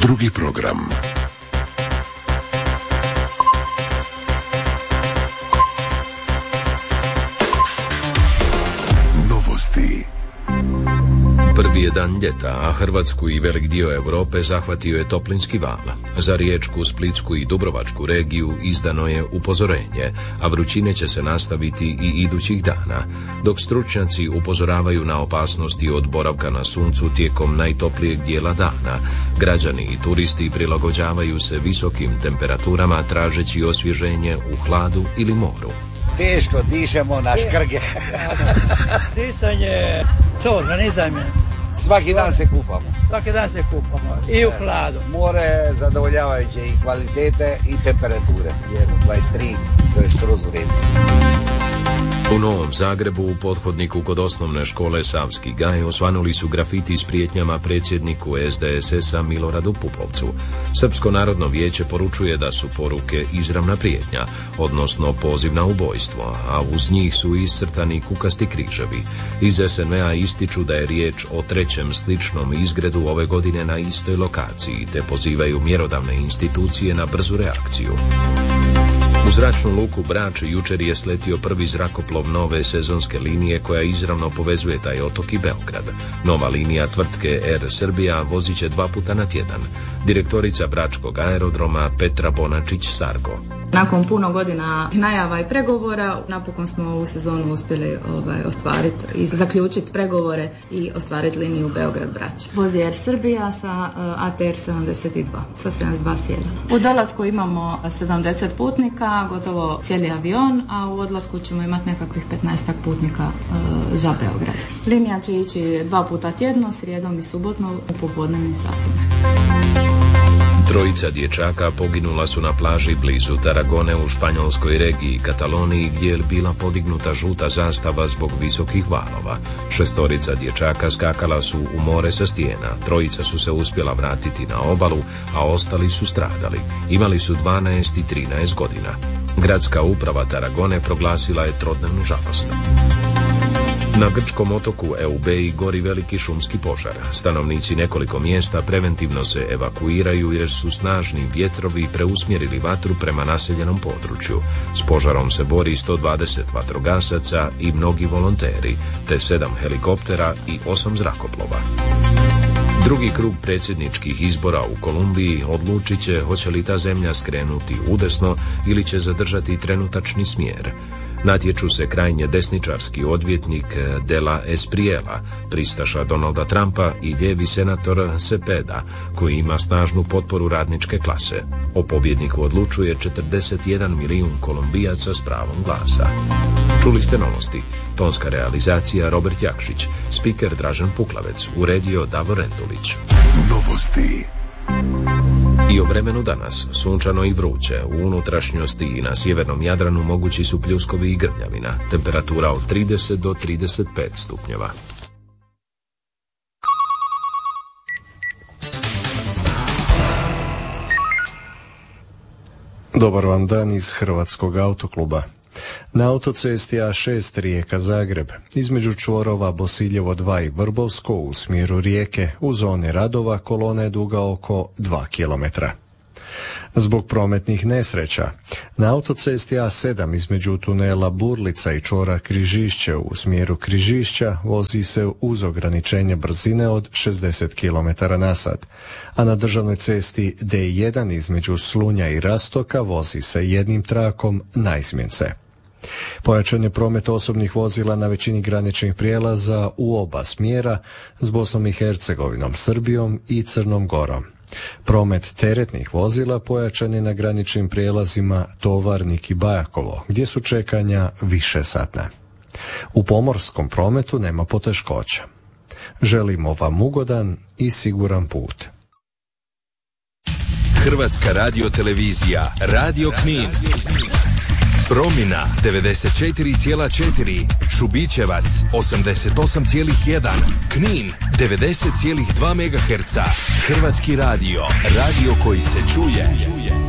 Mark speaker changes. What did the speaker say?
Speaker 1: Drugi program. Novosti.
Speaker 2: Prvi je dan ljeta, a Hrvatsku i velik dio Europe zahvatio je toplinski val. Za Riječku, Splitsku i Dubrovačku regiju izdano je upozorenje, a vrućine će se nastaviti i idućih dana, dok stručnjaci upozoravaju na opasnosti od boravka na suncu tijekom najtoplijeg dijela dana. Građani i turisti prilagođavaju se visokim temperaturama tražeći osvježenje u hladu ili moru.
Speaker 3: Teško dišemo na škrge.
Speaker 4: Disanje, to organizam je.
Speaker 3: Svaki dan se kupamo.
Speaker 4: Svaki dan se kupamo i u hladu.
Speaker 3: More zadovoljavajuće i kvalitete i temperature. 23, to je skroz u redu.
Speaker 2: U Novom Zagrebu u pothodniku kod osnovne škole Savski Gaj osvanuli su grafiti s prijetnjama predsjedniku SDSS-a Miloradu Pupovcu. Srpsko narodno vijeće poručuje da su poruke izravna prijetnja, odnosno poziv na ubojstvo, a uz njih su iscrtani kukasti križevi. Iz SNV-a ističu da je riječ o trećem sličnom izgredu ove godine na istoj lokaciji, te pozivaju mjerodavne institucije na brzu reakciju. U zračnu luku Brač jučer je sletio prvi zrakoplov nove sezonske linije koja izravno povezuje taj otok i Beograd. Nova linija tvrtke Air Srbija vozit će 2 puta na tjedan. Direktorica Bračkog aerodroma Petra Bonačić-Sargo.
Speaker 5: Nakon puno godina najava i pregovora, napokon smo ovu sezonu uspjeli ostvariti i zaključiti pregovore i ostvariti liniju Beograd-Brač. Vozi Air Srbija sa ATR 72, sa 72 sjeda. U dolasku imamo 70 putnika, gotovo cijeli avion, a u odlasku ćemo imati nekakvih 15 putnika za Beograd. Linija će ići 2 puta tjedno, srijedom i subotno u popodnevnim satima.
Speaker 2: Trojica dječaka poginula su na plaži blizu Tarragone u španjolskoj regiji Kataloniji gdje je bila podignuta žuta zastava zbog visokih valova. 6 dječaka skakala su u more sa stijena, 3 su se uspjela vratiti na obalu, a ostali su stradali. Imali su 12 i 13 godina. Gradska uprava Tarragone proglasila je trodnevnu žalost. Na grčkom otoku Eubei gori veliki šumski požar. Stanovnici nekoliko mjesta preventivno se evakuiraju jer su snažni vjetrovi preusmjerili vatru prema naseljenom području. S požarom se bori 120 vatrogasaca i mnogi volonteri, te 7 helikoptera i 8 zrakoplova. Drugi krug predsjedničkih izbora u Kolumbiji odlučit će hoće li ta zemlja skrenuti udesno ili će zadržati trenutačni smjer. Natječu se krajnje desničarski odvjetnik De La Espriella, pristaša Donalda Trumpa, i lijevi senator Cepeda, koji ima snažnu potporu radničke klase. O pobjedniku odlučuje 41 milijun Kolumbijaca s pravom glasa. Čuli ste novosti. Tonska realizacija Robert Jakšić, spiker Dražen Puklavec, uredio Davor Rendulić.
Speaker 1: Novosti.
Speaker 2: I o vremenu danas, sunčano i vruće, u unutrašnjosti i na sjevernom Jadranu mogući su pljuskovi i grmljavina, temperatura od 30 do 35 stupnjeva.
Speaker 6: Dobar vam dan iz Hrvatskog autokluba. Na autocesti A6 Rijeka-Zagreb, između čvorova Bosiljevo 2 i Vrbovsko u smjeru Rijeke, u zoni radova kolona je duga oko 2 km. Zbog prometnih nesreća, na autocesti A7 između tunela Burlica i čvora Križišće u smjeru Križišća vozi se uz ograničenje brzine od 60 km/h, a na državnoj cesti D1 između Slunja i Rastoka vozi se jednim trakom naizmjence. Pojačan je promet osobnih vozila na većini graničnih prijelaza u oba smjera s Bosnom i Hercegovinom, Srbijom i Crnom Gorom. Promet teretnih vozila pojačan je na graničnim prijelazima Tovarnik i Bajakovo, gdje su čekanja višesatna. U pomorskom prometu nema poteškoća. Želimo vam ugodan i siguran put.
Speaker 7: Hrvatska radiotelevizija, Radio Knin. Promina 94,4, Šubićevac 88,1, Knin 90,2 MHz. Hrvatski radio, radio koji se čuje.